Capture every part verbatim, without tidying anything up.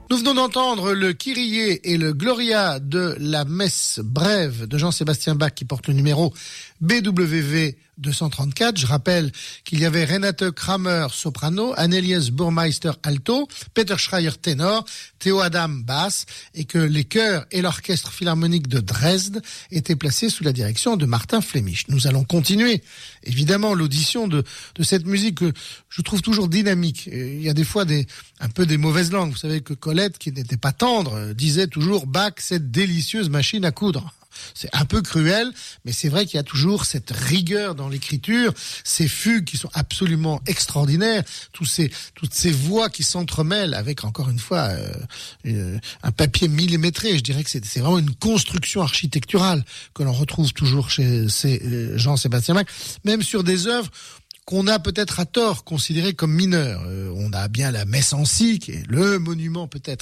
Nous venons d'entendre le Kyrie et le Gloria de la messe brève de Jean-Sébastien Bach qui porte le numéro B W V deux cent trente-quatre. Je rappelle qu'il y avait Renate Kramer, soprano, Annelies Burmeister, alto, Peter Schreier, ténor, Theo Adam, basse, et que les chœurs et l'orchestre philharmonique de Dresde étaient placés sous la direction de Martin Flemisch. Nous allons continuer, évidemment, l'audition de, de cette musique que je trouve toujours dynamique. Il y a des fois des, un peu des mauvaises langues. Vous savez que Colette, qui n'était pas tendre, disait toujours Bach, cette délicieuse machine à coudre. C'est un peu cruel, mais c'est vrai qu'il y a toujours cette rigueur dans l'écriture, ces fugues qui sont absolument extraordinaires, tous ces, toutes ces voix qui s'entremêlent avec, encore une fois, euh, euh, un papier millimétré. Je dirais que c'est, c'est vraiment une construction architecturale que l'on retrouve toujours chez, chez euh, Jean-Sébastien Bach, même sur des œuvres qu'on a peut-être à tort considéré comme mineur. Euh, on a bien la messe en si, qui est le monument peut-être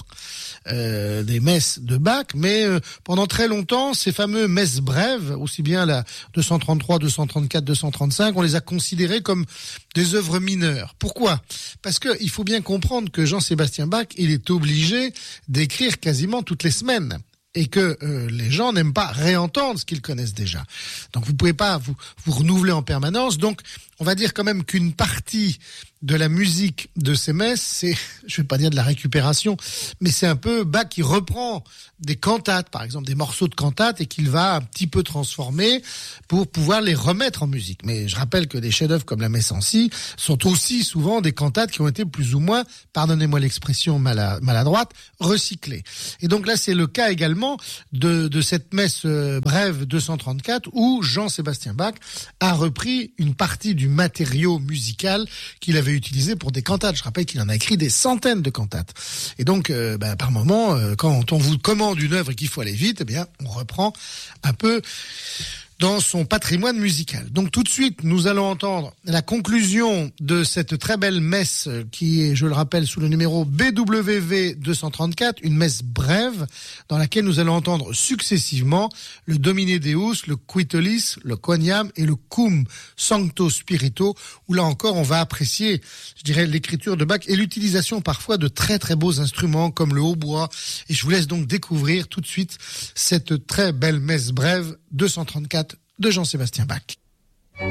euh, des messes de Bach, mais euh, pendant très longtemps, ces fameux messes brèves, aussi bien la deux cent trente-trois, deux cent trente-quatre, deux cent trente-cinq, on les a considérées comme des œuvres mineures. Pourquoi ? Parce que il faut bien comprendre que Jean-Sébastien Bach, il est obligé d'écrire quasiment toutes les semaines. Et que euh, les gens n'aiment pas réentendre ce qu'ils connaissent déjà. Donc vous pouvez pas vous, vous renouveler en permanence. Donc on va dire quand même qu'une partie de la musique de ces messes, c'est, je vais pas dire de la récupération, mais c'est un peu Bach qui reprend des cantates, par exemple des morceaux de cantates, et qu'il va un petit peu transformer pour pouvoir les remettre en musique. Mais je rappelle que des chefs-d'œuvre comme la messe en si sont aussi souvent des cantates qui ont été plus ou moins, pardonnez-moi l'expression maladroite, recyclées. Et donc là, c'est le cas également de, de cette messe brève deux cent trente-quatre où Jean-Sébastien Bach a repris une partie du matériau musical qu'il avait utilisé pour des cantates. Je rappelle qu'il en a écrit des centaines de cantates. Et donc, euh, bah, par moment, euh, quand on vous commande une œuvre et qu'il faut aller vite, eh bien, on reprend un peu dans son patrimoine musical. Donc tout de suite, nous allons entendre la conclusion de cette très belle messe qui est, je le rappelle, sous le numéro B W V deux cent trente-quatre, une messe brève dans laquelle nous allons entendre successivement le Domine Deus, le Quitolis, le Quoniam et le Cum Sancto Spirito, où là encore on va apprécier, je dirais, l'écriture de Bach et l'utilisation parfois de très très beaux instruments comme le hautbois. Et je vous laisse donc découvrir tout de suite cette très belle messe brève deux cent trente-quatre de Jean-Sébastien Bach.